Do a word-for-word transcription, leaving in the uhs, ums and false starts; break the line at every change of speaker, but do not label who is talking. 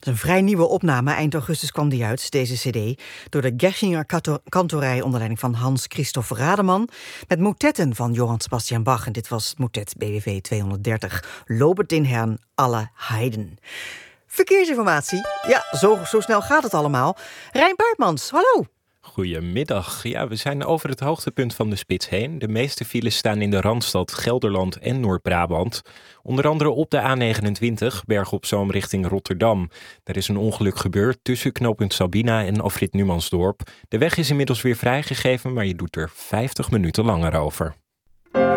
Een vrij nieuwe opname, eind augustus kwam die uit, deze cd, door de Gechinger Kantorij onder leiding van Hans Christoph Rademan, met motetten van Johann Sebastian Bach. En dit was motet B W V tweehonderddertig, Lobet den Herrn alle Heiden. Verkeersinformatie, ja, zo, zo snel gaat het allemaal. Rijn Paardmans, hallo.
Goedemiddag. Ja, we zijn over het hoogtepunt van de spits heen. De meeste files staan in de Randstad, Gelderland en Noord-Brabant. Onder andere op de A negenentwintig, Berg op Zoom richting Rotterdam. Er is een ongeluk gebeurd tussen knooppunt Sabina en afrit Numansdorp. De weg is inmiddels weer vrijgegeven, maar je doet er vijftig minuten langer over.